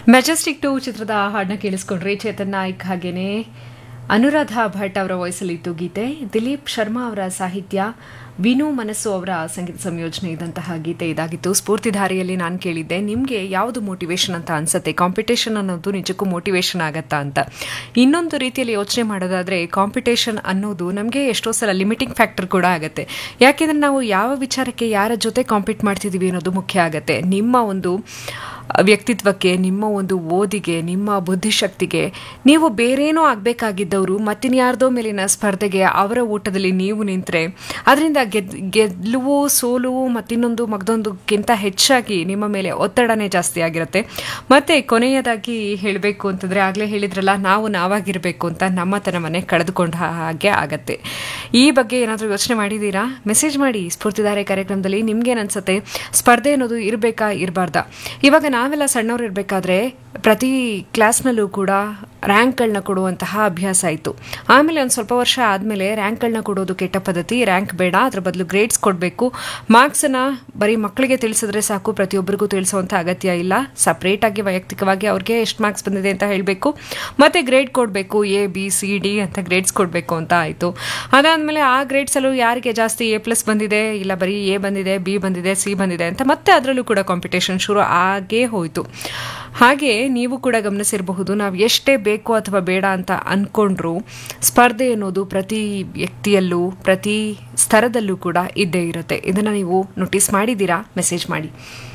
Majestic 2 ಚಿತ್ರದ ಹಾಡನ್ನ ಕೇಳಿಸ್ಕೊಂಡ್ರಿ. ಚೇತನ್ ನಾಯ್ಕ್ ಹಾಗೇನೆ ಅನುರಾಧ ಭಟ್ ಅವರ ವಾಯ್ಸಲ್ಲಿತ್ತು ಗೀತೆ. ದಿಲೀಪ್ ಶರ್ಮಾ ಅವರ ಸಾಹಿತ್ಯ, ವಿನು ಮನಸ್ಸು ಅವರ ಸಂಗೀತ ಸಂಯೋಜನೆ ಇದ್ದಂತಹ ಗೀತೆ ಇದಾಗಿತ್ತು. ಸ್ಫೂರ್ತಿಧಾರಿಯಲ್ಲಿ ನಾನು ಕೇಳಿದ್ದೆ, ನಿಮಗೆ ಯಾವುದು ಮೋಟಿವೇಶನ್ ಅಂತ ಅನ್ಸುತ್ತೆ? ಕಾಂಪಿಟೇಷನ್ ಅನ್ನೋದು ನಿಜಕ್ಕೂ ಮೋಟಿವೇಶನ್ ಆಗತ್ತಾ ಅಂತ. ಇನ್ನೊಂದು ರೀತಿಯಲ್ಲಿ ಯೋಚನೆ ಮಾಡೋದಾದರೆ, ಕಾಂಪಿಟೇಷನ್ ಅನ್ನೋದು ನಮಗೆ ಎಷ್ಟೋ ಸಲ ಲಿಮಿಟಿಂಗ್ ಫ್ಯಾಕ್ಟರ್ ಕೂಡ ಆಗುತ್ತೆ. ಯಾಕೆಂದರೆ ನಾವು ಯಾವ ವಿಚಾರಕ್ಕೆ ಯಾರ ಜೊತೆ ಕಾಂಪೀಟ್ ಮಾಡ್ತಿದ್ದೀವಿ ಅನ್ನೋದು ಮುಖ್ಯ ಆಗುತ್ತೆ. ನಿಮ್ಮ ಒಂದು ವ್ಯಕ್ತಿತ್ವಕ್ಕೆ, ನಿಮ್ಮ ಒಂದು ಓದಿಗೆ, ನಿಮ್ಮ ಬುದ್ಧಿಶಕ್ತಿಗೆ ನೀವು ಬೇರೇನೋ ಆಗಬೇಕಾಗಿದ್ದವರು ಮತ್ತಿನ್ಯಾರ್ದೋ ಮೇಲಿನ ಸ್ಪರ್ಧೆಗೆ ಅವರ ಊಟದಲ್ಲಿ ನೀವು ನಿಂತರೆ ಅದರಿಂದ ಗೆಲ್ಲುವು ಸೋಲುವು ಮತ್ತಿನ್ನೊಂದು ಮಗದೊಂದಕ್ಕಿಂತ ಹೆಚ್ಚಾಗಿ ನಿಮ್ಮ ಮೇಲೆ ಒತ್ತಡನೇ ಜಾಸ್ತಿ ಆಗಿರುತ್ತೆ. ಮತ್ತು ಕೊನೆಯದಾಗಿ ಹೇಳಬೇಕು ಅಂತಂದರೆ, ಆಗಲೇ ಹೇಳಿದ್ರಲ್ಲ, ನಾವು ನಾವಾಗಿರಬೇಕು ಅಂತ ನಮ್ಮತನವನ್ನೇ ಕಳೆದುಕೊಂಡ ಹಾಗೆ ಆಗತ್ತೆ. ಈ ಬಗ್ಗೆ ಏನಾದರೂ ಯೋಚನೆ ಮಾಡಿದ್ದೀರಾ? ಮೆಸೇಜ್ ಮಾಡಿ ಸ್ಫೂರ್ತಿಧಾರೆ ಕಾರ್ಯಕ್ರಮದಲ್ಲಿ. ನಿಮ್ಗೇನು ಅನ್ಸುತ್ತೆ? ಸ್ಪರ್ಧೆ ಅನ್ನೋದು ಇರಬೇಕಾ ಇರಬಾರ್ದಾ? ಇವಾಗ ನಾವೆಲ್ಲ ಸಣ್ಣವ್ರು ಇರಬೇಕಾದ್ರೆ ಪ್ರತಿ ಕ್ಲಾಸ್ನಲ್ಲೂ ಕೂಡ ರ್ಯಾಂಕ್ಗಳನ್ನ ಕೊಡುವಂತಹ ಅಭ್ಯಾಸ ಆಯಿತು. ಆಮೇಲೆ ಒಂದು ಸ್ವಲ್ಪ ವರ್ಷ ಆದಮೇಲೆ ರ್ಯಾಂಕ್ಗಳನ್ನ ಕೊಡೋದು ಕೆಟ್ಟ ಪದ್ಧತಿ, ರ್ಯಾಂಕ್ ಬೇಡ, ಅದರ ಬದಲು ಗ್ರೇಡ್ಸ್ ಕೊಡಬೇಕು. ಮಾರ್ಕ್ಸನ್ನು ಬರೀ ಮಕ್ಕಳಿಗೆ ತಿಳಿಸಿದ್ರೆ ಸಾಕು, ಪ್ರತಿಯೊಬ್ಬರಿಗೂ ತಿಳಿಸುವಂಥ ಅಗತ್ಯ ಇಲ್ಲ. ಸಪ್ರೇಟಾಗಿ ವೈಯಕ್ತಿಕವಾಗಿ ಅವ್ರಿಗೆ ಎಷ್ಟು ಮಾರ್ಕ್ಸ್ ಬಂದಿದೆ ಅಂತ ಹೇಳಬೇಕು, ಮತ್ತು ಗ್ರೇಡ್ ಕೊಡಬೇಕು. ABCD ಅಂತ ಗ್ರೇಡ್ಸ್ ಕೊಡಬೇಕು ಅಂತ ಆಯಿತು. ಅದಾದಮೇಲೆ ಆ ಗ್ರೇಡ್ಸಲ್ಲೂ ಯಾರಿಗೆ ಜಾಸ್ತಿ A+ ಬಂದಿದೆ, ಇಲ್ಲ ಬರೀ A ಬಂದಿದೆ, B ಬಂದಿದೆ, C ಬಂದಿದೆ ಅಂತ ಮತ್ತೆ ಅದರಲ್ಲೂ ಕೂಡ ಕಾಂಪಿಟೇಷನ್ ಶುರು ಆಗೇ ಹೋಯಿತು. ಹಾಗೆ ನೀವು ಕೂಡ ಗಮನಿಸಿರಬಹುದು, ನಾವು ಎಷ್ಟೇ ಬೇಕು ಅಥವಾ ಬೇಡ ಅಂತ ಅಂದ್ಕೊಂಡ್ರೂ ಸ್ಪರ್ಧೆ ಅನ್ನೋದು ಪ್ರತಿ ವ್ಯಕ್ತಿಯಲ್ಲೂ ಪ್ರತಿ ಸ್ತರದಲ್ಲೂ ಕೂಡ ಇದ್ದೇ ಇರುತ್ತೆ. ಇದನ್ನು ನೀವು ನೋಟಿಸ್ ಮಾಡಿದ್ದೀರಾ? ಮೆಸೇಜ್ ಮಾಡಿ.